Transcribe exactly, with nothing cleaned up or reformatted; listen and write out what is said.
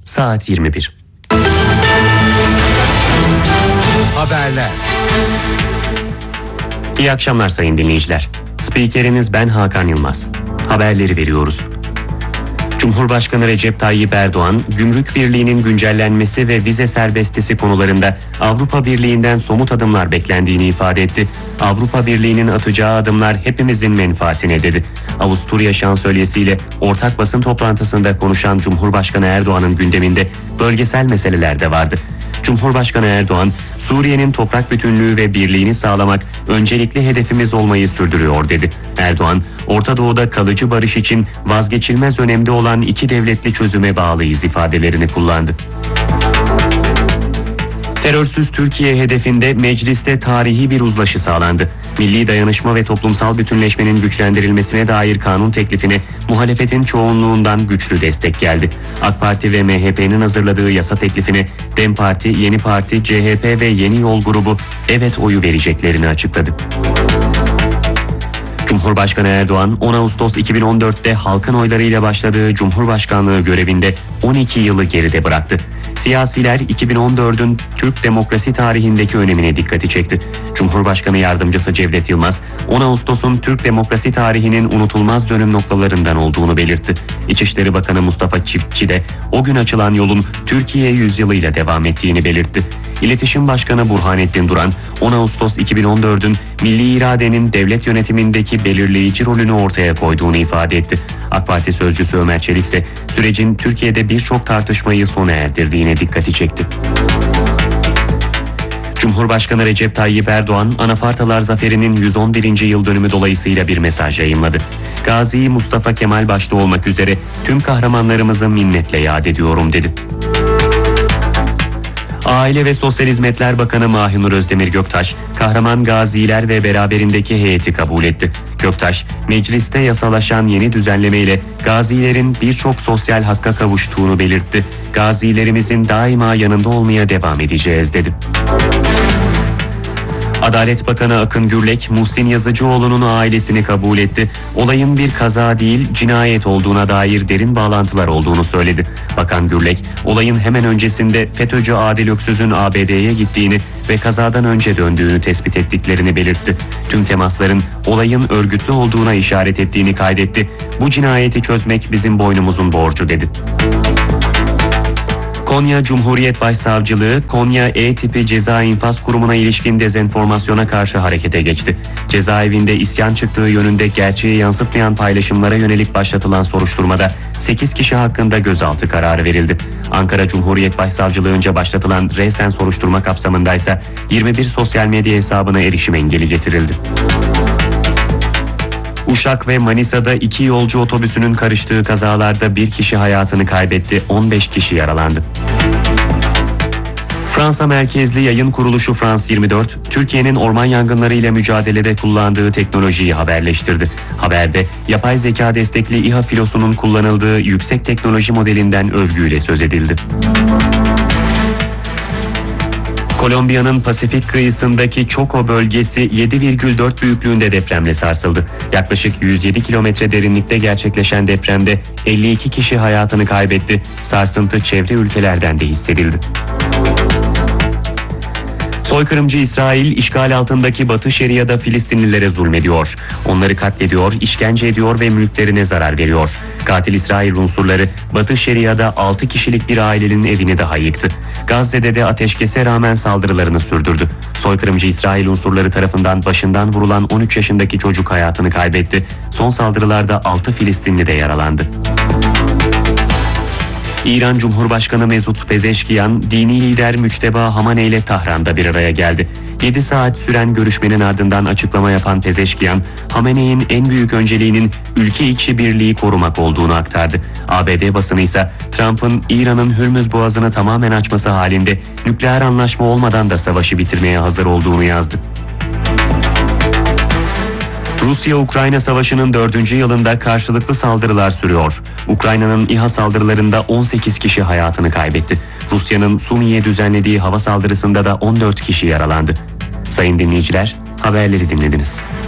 Saat yirmi bir. Haberler. İyi akşamlar sayın dinleyiciler. Spikeriniz ben Hakan Yılmaz. Haberleri veriyoruz. Cumhurbaşkanı Recep Tayyip Erdoğan, Gümrük Birliği'nin güncellenmesi ve vize serbestisi konularında Avrupa Birliği'nden somut adımlar beklendiğini ifade etti. Avrupa Birliği'nin atacağı adımlar hepimizin menfaatine dedi. Avusturya şansölyesiyle ortak basın toplantısında konuşan Cumhurbaşkanı Erdoğan'ın gündeminde bölgesel meseleler de vardı. Cumhurbaşkanı Erdoğan, Suriye'nin toprak bütünlüğü ve birliğini sağlamak öncelikli hedefimiz olmayı sürdürüyor dedi. Erdoğan, Orta Doğu'da kalıcı barış için vazgeçilmez önemde olan iki devletli çözüme bağlıyız ifadelerini kullandı. Terörsüz Türkiye hedefinde mecliste tarihi bir uzlaşı sağlandı. Milli dayanışma ve toplumsal bütünleşmenin güçlendirilmesine dair kanun teklifine muhalefetin çoğunluğundan güçlü destek geldi. AK Parti ve M H P'nin hazırladığı yasa teklifine DEM Parti, Yeni Parti, C H P ve Yeni Yol grubu evet oyu vereceklerini açıkladı. Cumhurbaşkanı Erdoğan, on Ağustos iki bin on dört'te halkın oylarıyla başladığı Cumhurbaşkanlığı görevinde on iki yılı geride bıraktı. Siyasiler iki bin on dört'ün Türk demokrasi tarihindeki önemine dikkati çekti. Cumhurbaşkanı Yardımcısı Cevdet Yılmaz, on Ağustos'un Türk demokrasi tarihinin unutulmaz dönüm noktalarından olduğunu belirtti. İçişleri Bakanı Mustafa Çiftçi de o gün açılan yolun Türkiye yüzyılıyla devam ettiğini belirtti. İletişim Başkanı Burhanettin Duran, on Ağustos iki bin on dört'ün milli iradenin devlet yönetimindeki belirleyici rolünü ortaya koyduğunu ifade etti. AK Parti sözcüsü Ömer Çelik ise sürecin Türkiye'de birçok tartışmayı sona erdirdiğine dikkati çekti. Cumhurbaşkanı Recep Tayyip Erdoğan, Anafartalar Zaferi'nin yüz on birinci yıl dönümü dolayısıyla bir mesaj yayımladı. Gazi Mustafa Kemal başta olmak üzere tüm kahramanlarımızı minnetle yad ediyorum dedi. Aile ve Sosyal Hizmetler Bakanı Mahinur Özdemir Göktaş, kahraman gaziler ve beraberindeki heyeti kabul etti. Göktaş, mecliste yasalaşan yeni düzenlemeyle gazilerin birçok sosyal hakka kavuştuğunu belirtti. Gazilerimizin daima yanında olmaya devam edeceğiz dedi. Adalet Bakanı Akın Gürlek, Muhsin Yazıcıoğlu'nun ailesini kabul etti. Olayın bir kaza değil, cinayet olduğuna dair derin bağlantılar olduğunu söyledi. Bakan Gürlek, olayın hemen öncesinde FETÖ'cü Adil Öksüz'ün A B D'ye gittiğini ve kazadan önce döndüğünü tespit ettiklerini belirtti. Tüm temasların olayın örgütlü olduğuna işaret ettiğini kaydetti. Bu cinayeti çözmek bizim boynumuzun borcu dedi. Konya Cumhuriyet Başsavcılığı, Konya E tipi Ceza İnfaz Kurumu'na ilişkin dezenformasyona karşı harekete geçti. Cezaevinde isyan çıktığı yönünde gerçeği yansıtmayan paylaşımlara yönelik başlatılan soruşturmada sekiz kişi hakkında gözaltı kararı verildi. Ankara Cumhuriyet Başsavcılığı'nca başlatılan resen soruşturma kapsamındaysa yirmi bir sosyal medya hesabına erişim engeli getirildi. Uşak ve Manisa'da iki yolcu otobüsünün karıştığı kazalarda bir kişi hayatını kaybetti, on beş kişi yaralandı. Fransa merkezli yayın kuruluşu France yirmi dört, Türkiye'nin orman yangınları ile mücadelede kullandığı teknolojiyi haberleştirdi. Haberde yapay zeka destekli İHA filosunun kullanıldığı yüksek teknoloji modelinden övgüyle söz edildi. Kolombiya'nın Pasifik kıyısındaki Choco bölgesi yedi virgül dört büyüklüğünde depremle sarsıldı. Yaklaşık yüz yedi kilometre derinlikte gerçekleşen depremde elli iki kişi hayatını kaybetti. Sarsıntı çevre ülkelerden de hissedildi. Soykırımcı İsrail, işgal altındaki Batı Şeria'da Filistinlilere zulmediyor. Onları katlediyor, işkence ediyor ve mülklerine zarar veriyor. Katil İsrail unsurları Batı Şeria'da altı kişilik bir ailenin evini daha yıktı. Gazze'de de ateşkese rağmen saldırılarını sürdürdü. Soykırımcı İsrail unsurları tarafından başından vurulan on üç yaşındaki çocuk hayatını kaybetti. Son saldırılarda altı Filistinli de yaralandı. İran Cumhurbaşkanı Mesut Pezeşkiyan, dini lider Müçteba Hamane ile Tahran'da bir araya geldi. yedi saat süren görüşmenin ardından açıklama yapan Pezeşkiyan, Hamene'nin en büyük önceliğinin ülke içi birliği korumak olduğunu aktardı. A B D basını ise Trump'ın İran'ın Hürmüz Boğazı'nı tamamen açması halinde nükleer anlaşma olmadan da savaşı bitirmeye hazır olduğunu yazdı. Rusya-Ukrayna Savaşı'nın dördüncü yılında karşılıklı saldırılar sürüyor. Ukrayna'nın İHA saldırılarında on sekiz kişi hayatını kaybetti. Rusya'nın Sumi'ye düzenlediği hava saldırısında da on dört kişi yaralandı. Sayın dinleyiciler, haberleri dinlediniz.